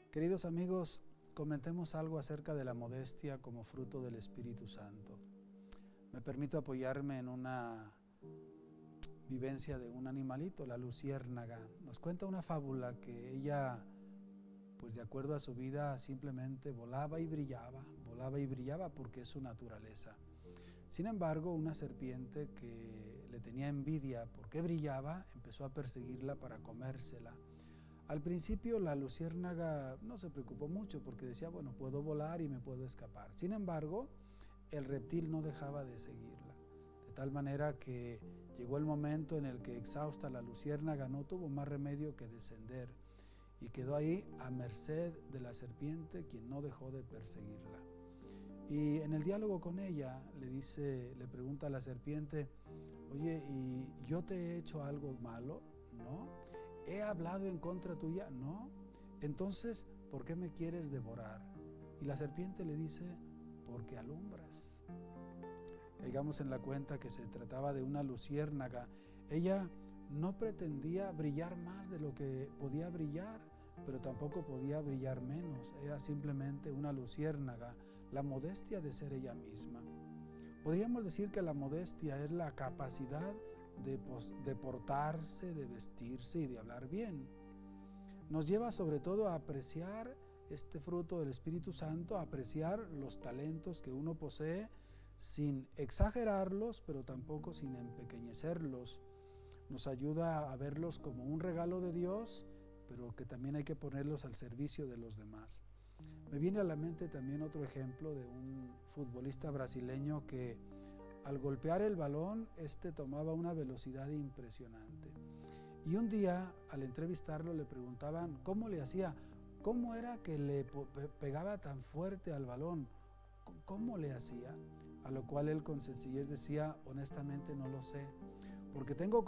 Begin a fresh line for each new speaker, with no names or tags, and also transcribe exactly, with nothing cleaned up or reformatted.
Queridos amigos, comentemos algo acerca de la modestia como fruto del Espíritu Santo. Me permito apoyarme en una vivencia de un animalito, la luciérnaga. Nos cuenta una fábula que ella, pues de acuerdo a su vida, simplemente volaba y brillaba, volaba y brillaba porque es su naturaleza. Sin embargo, una serpiente que le tenía envidia porque brillaba, empezó a perseguirla para comérsela. Al principio la luciérnaga no se preocupó mucho porque decía, bueno, puedo volar y me puedo escapar. Sin embargo, el reptil no dejaba de seguirla. De tal manera que llegó el momento en el que, exhausta, la luciérnaga no tuvo más remedio que descender y quedó ahí a merced de la serpiente, quien no dejó de perseguirla. Y en el diálogo con ella le dice, le pregunta a la serpiente, oye, ¿y yo te he hecho algo malo? ¿No? ¿He hablado en contra tuya? No. Entonces, ¿por qué me quieres devorar? Y la serpiente le dice, porque alumbras. Caigamos en la cuenta que se trataba de una luciérnaga. Ella no pretendía brillar más de lo que podía brillar, pero tampoco podía brillar menos. Era simplemente una luciérnaga, la modestia de ser ella misma. Podríamos decir que la modestia es la capacidad de, de portarse, de vestirse y de hablar bien. Nos lleva sobre todo a apreciar este fruto del Espíritu Santo, a apreciar los talentos que uno posee sin exagerarlos, pero tampoco sin empequeñecerlos. Nos ayuda a verlos como un regalo de Dios, pero que también hay que ponerlos al servicio de los demás. Me viene a la mente también otro ejemplo de un futbolista brasileño que al golpear el balón, este tomaba una velocidad impresionante. Y un día, al entrevistarlo, le preguntaban cómo le hacía, cómo era que le pegaba tan fuerte al balón, cómo le hacía, a lo cual él con sencillez decía, honestamente no lo sé, porque tengo